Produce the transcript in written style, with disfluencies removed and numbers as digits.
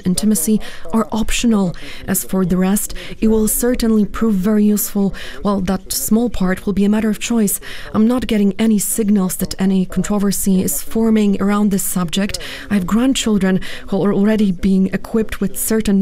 intimacy are optional. As for the rest, it will certainly prove very useful. Well, that small part will be a matter of choice. I'm not getting any signals that any controversy is forming around this subject. I have grandchildren who are already being equipped with certain